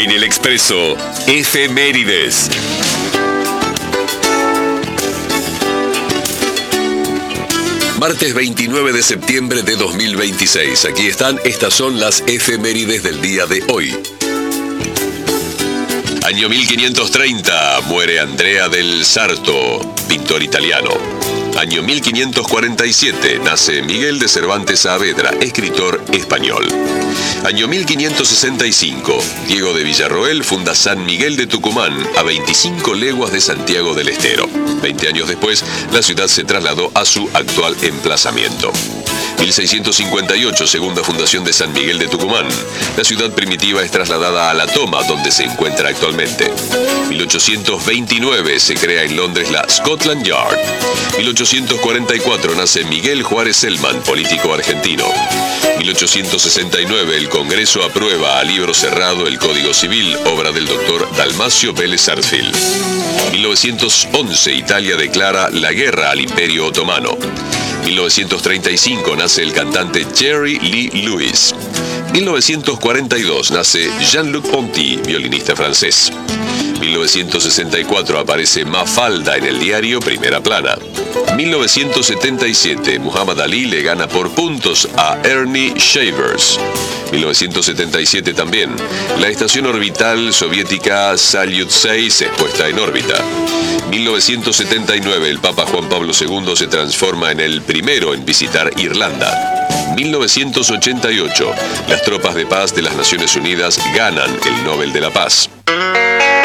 En El Expreso, efemérides. Martes 29 de septiembre de 2026. Aquí están, estas son las efemérides del día de hoy. Año 1530, muere Andrea del Sarto, pintor italiano. Año 1547, nace Miguel de Cervantes Saavedra, escritor español. Año 1565, Diego de Villarroel funda San Miguel de Tucumán, a 25 leguas de Santiago del Estero. 20 años después, la ciudad se trasladó a su actual emplazamiento. 1658, segunda fundación de San Miguel de Tucumán. La ciudad primitiva es trasladada a La Toma, donde se encuentra actualmente. 1829, se crea en Londres la Scotland Yard. 1844, nace Miguel Juárez Celman, político argentino. 1869, el Congreso aprueba a libro cerrado el Código Civil, obra del doctor Dalmacio Vélez Sarsfield. 1911, Italia declara la guerra al Imperio Otomano. 1935, nace el cantante Jerry Lee Lewis. 1942, nace Jean-Luc Ponty, violinista francés. 1964, aparece Mafalda en el diario Primera Plana. 1977, Muhammad Ali le gana por puntos a Ernie Shavers. 1977 también, la estación orbital soviética Salyut 6 es puesta en órbita. 1979, el Papa Juan Pablo II se transforma en el primero en visitar Irlanda. 1988, las tropas de paz de las Naciones Unidas ganan el Nobel de la Paz.